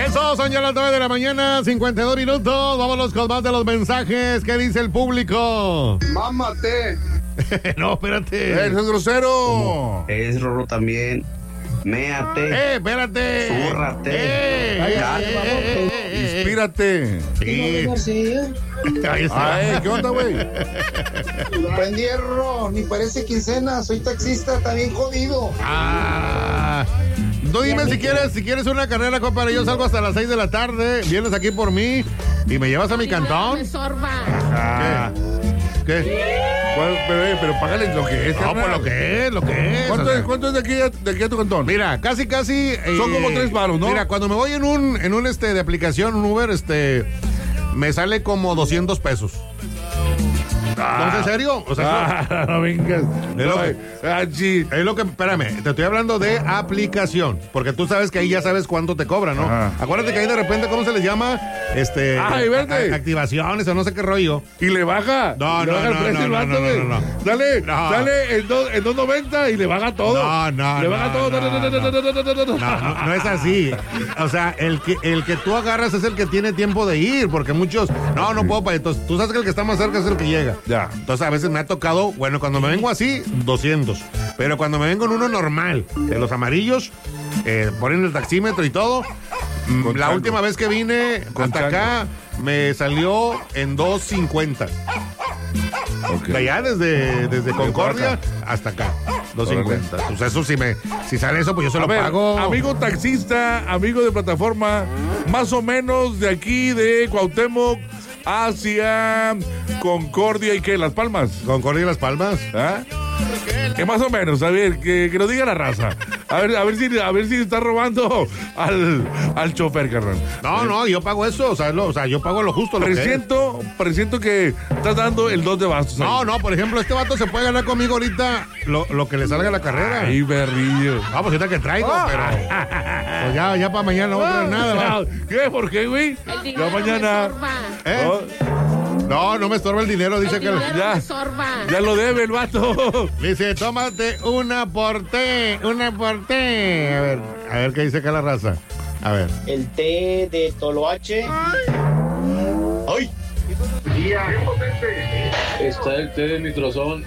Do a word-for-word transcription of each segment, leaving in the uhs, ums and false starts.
Eso, son ya las nueve de la mañana, cincuenta y dos minutos. Vámonos con más de los mensajes. ¿Qué dice el público? Mámate. No, espérate. Eres grosero. ¿Cómo? Es Rorro también. Méate. Eh, espérate. Zúrrate. Eh, Ay, eh, ay, eh, eh, eh, Inspírate. Sí. Ahí está. Ay, ¿qué onda, güey? Buen hierro, ni parece quincena, soy taxista, está bien jodido. Ah. Tú dime si quieres, si quieres una carrera, compadre. Yo salgo hasta las seis de la tarde. Vienes aquí por mí y me llevas a mi cantón. Ah. ¿Qué? ¿Qué? ¿Cuál? Pero, eh, pero págale lo que es. No, carnal. pues lo que es, lo que es. ¿Cuánto, o sea, es, ¿Cuánto es de aquí, a, de aquí a tu cantón? Mira, casi, casi. eh, Son como tres varos, ¿no? Mira, cuando me voy en un, en un este de aplicación, un Uber, este, me sale como doscientos pesos. Ah. ¿No es en serio? O sea, Ah, no vengas. Es lo que- Ah, sí. es lo que, espérame, te estoy hablando de aplicación, porque tú sabes que ahí ya sabes cuánto te cobra, ¿no? Ajá. Acuérdate que ahí de repente, ¿cómo se les llama? Este, Ay, vete. a- activaciones o no sé qué rollo. Y le baja. No, le no, baja el no, precio no, el no, vato, no, güey. no, no. Dale, No. dale en, do- en dos noventa y le baja todo. No, no, Le no, baja todo. no, no, no, no, no es así. O sea, el que, el que tú agarras es el que tiene tiempo de ir, porque muchos, no, no puedo, pa- entonces tú sabes que el que está más cerca es el que llega. Ya. Entonces a veces me ha tocado, bueno, cuando me vengo así, doscientos. Pero cuando me vengo en uno normal, de los amarillos, eh, ponen el taxímetro y todo. mm, Con La chango. última vez que vine Con hasta chango. acá, me salió en dos cincuenta. Ok. De allá desde, desde Concordia acá. hasta acá, dos cincuenta. Pues eso si me, si sale eso, pues yo se A lo ver, pago. amigo taxista, amigo de plataforma, más o menos de aquí de Cuauhtémoc hacia Concordia y qué, Las Palmas. Concordia y Las Palmas. ¿Ah? Que más o menos, a ver, que, que lo diga la raza. A ver, a ver si, a ver si está robando al, al chofer, carnal. No, no, yo pago eso, o sea, lo- o sea, yo pago lo justo. Lo que es. Presiento, presiento que estás dando el dos de bastos. No, ahí. no, por ejemplo, este vato se puede ganar conmigo ahorita lo, lo que le salga a la carrera. Ay, berrillo. Vamos, ahorita que traigo, Ah. pero pues ya, ya para mañana no voy a traer nada. ¿va? ¿Qué? ¿Por qué, güey? Ya mañana. ¿Eh? Oh, No, no me estorba el dinero, dice que... ya, ya lo debe el vato. Dice, tómate una por té, una por té. A ver, a ver qué dice acá la raza. A ver. El té de Toloache. ¡Ay! Está el té de nitrosón.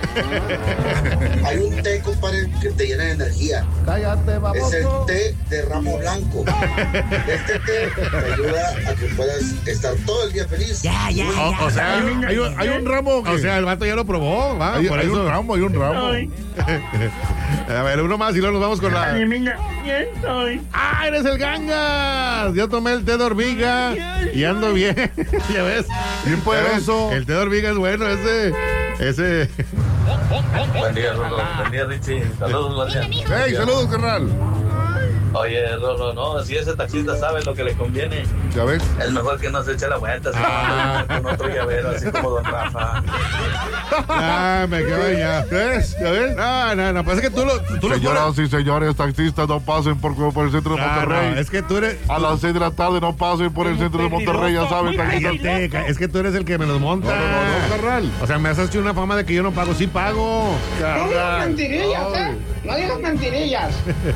Hay un té, compadre, que te llena de energía. Cállate, Es el té de ramo blanco. Este té te ayuda a que puedas estar todo el día feliz. O, o sea, Hay un, hay un, hay un ramo. o sea, el vato ya lo probó, va, hay, por hay eso. un ramo, hay un ramo. A ver, uno más y luego nos vamos con la... ¡Ah, eres el Gangas! Yo tomé el té de hormiga y ando bien. ¿Ya ves? Bien poderoso. El té de hormiga es bueno, ese... Ese... Buen día, Rolo. Buen día, Richie. Saludos, María. Hey, saludos, carnal. Oye, Rolo, no, si ese taxista sabe lo que le conviene, ¿Ya ves? es mejor que no se eche la vuelta Ah. con otro llavero, así como Don Rafa. Ah, me quedo ya. ¿Ves? ¿Ya ves? No, no, no, pues es que tú lo... Tú lo Señoras pones- y señores taxistas, no pasen por, por el centro de No, Monterrey. no, es que tú eres... A las seis de la tarde no pasen por el centro de Monterrey, ya saben, taxistas. Cállate, ca- es que tú eres el que me los monta. No, no, no, no, carnal. O sea, me has hecho una fama de que yo no pago. Sí pago. No digas mentirillas, ¿eh? No digas mentirillas.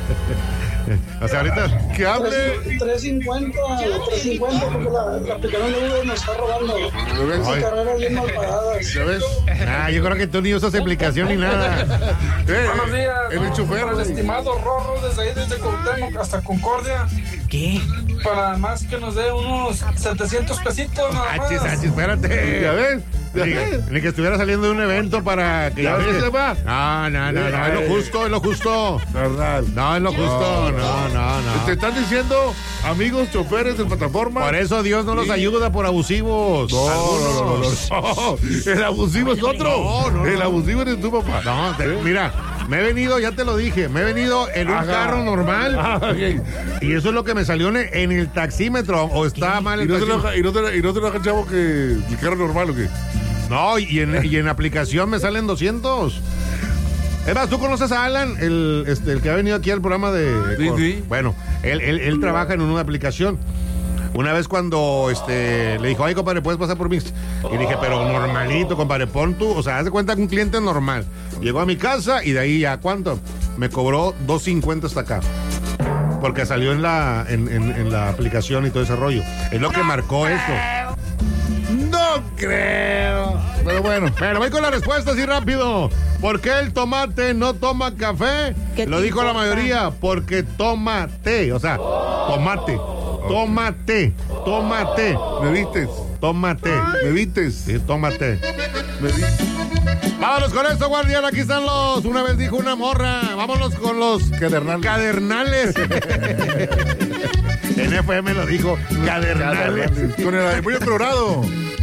O sea, ahorita... Que hable. tres cincuenta, tres cincuenta, porque la, la aplicación de Uber nos está robando. ¿Ya ves? Ay. Carreras bien mal pagadas. ¿Ya ves? Ah, yo creo que tú ni usas aplicación ni nada. Eh, Buenos días. En el chofer. Para el estimado Rorro desde ahí, desde Cuauhtémoc hasta Concordia. ¿Qué? Para más que nos dé unos setecientos pesitos nada Achis, más. achis, espérate. ¿Ya ves? ¿Ya Ni, ves? ni que estuviera saliendo de un evento para que ¿Ya ves ves que va? No, no, no, no, es lo justo, es lo justo. Carnal. No, es lo justo, no, no, Te no. están diciendo, amigos choferes de plataforma. Por eso Dios no los Sí. ayuda por abusivos. No, no, no, no, Algunos. no, no. El abusivo es otro. No, no, El no. abusivo eres tu papá. No, te- mira, me he venido, ya te lo dije, me he venido en un Ajá. carro normal Ah, ok. y eso es lo que me salió en el, en el taxímetro. O está mal ¿Y el no, te taxímetro. enoja, y, no te, y no te enoja el chavo que el carro normal o qué? No, y en, y en aplicación me salen doscientos. Es más, ¿tú conoces a Alan, el, este, el que ha venido aquí al programa de... Sí, sí. Bueno, él, él, él trabaja en una aplicación. Una vez cuando este, le dijo, ay, compadre, ¿puedes pasar por mí? Y dije, pero normalito, compadre, pon tú. O sea, haz de cuenta que un cliente normal. Llegó a mi casa y de ahí ya, ¿cuánto? Me cobró dos cincuenta hasta acá. porque salió en la, en, en, en la aplicación y todo ese rollo. Es lo que marcó eso. No creo. Pero bueno. Pero voy con la respuesta así rápido. ¿Por qué el tomate no toma café? Lo dijo la mayoría. Porque toma té. O sea, tomate. Tómate. Tómate. ¿Me vistes? Tómate. ¿Me vistes? Sí, tómate. ¿Me vistes? Vámonos con esto, guardián. Aquí están los. Una vez dijo una morra. Vámonos con los Cadernales. Cadernales. En F M lo dijo. Cadernales. Con el apoyo colorado.